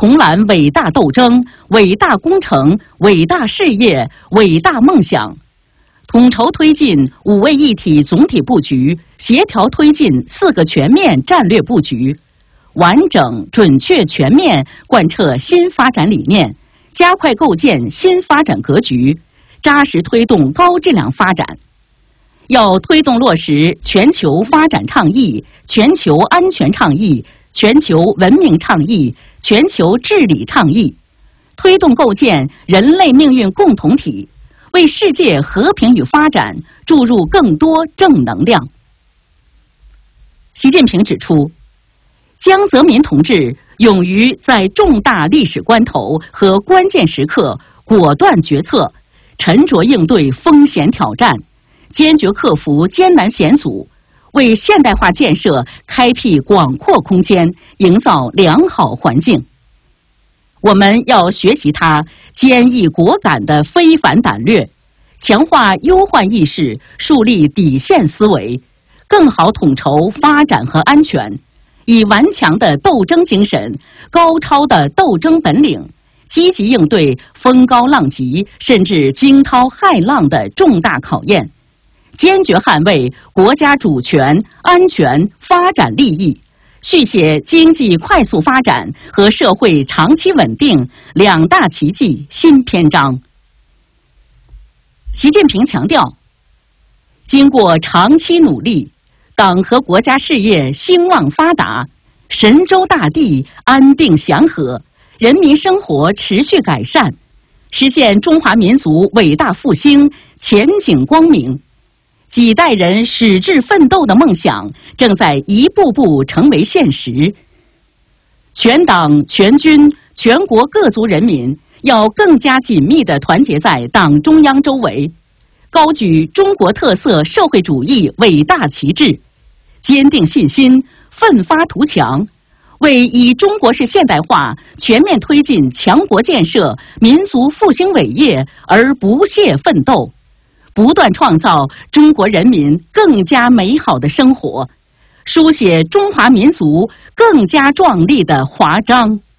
统揽伟大斗争、伟大工程、伟大事业、伟大梦想，统筹推进5位一体总体布局，协调推进4个全面战略布局，完整、准确、全面贯彻新发展理念，加快构建新发展格局，扎实推动高质量发展。要推动落实全球发展倡议、全球安全倡议、全球文明倡议、全球治理倡议，推动构建人类命运共同体，为世界和平与发展注入更多正能量。习近平指出，江泽民同志勇于在重大历史关头和关键时刻果断决策，沉着应对风险挑战，坚决克服艰难险阻，为现代化建设开辟广阔空间，营造良好环境。我们要学习他坚毅果敢的非凡胆略，强化忧患意识，树立底线思维，更好统筹发展和安全，以顽强的斗争精神、高超的斗争本领，积极应对风高浪急甚至惊涛骇浪的重大考验，坚决捍卫国家主权、安全、发展利益，续写经济快速发展和社会长期稳定2大奇迹新篇章。习近平强调，经过长期努力，党和国家事业兴旺发达，神州大地安定祥和，人民生活持续改善，实现中华民族伟大复兴前景光明。几代人矢志奋斗的梦想正在一步步成为现实。全党全军全国各族人民要更加紧密地团结在党中央周围，高举中国特色社会主义伟大旗帜，坚定信心，奋发图强，为以中国式现代化全面推进强国建设、民族复兴伟业而不懈奋斗，不断创造中国人民更加美好的生活，书写中华民族更加壮丽的华章。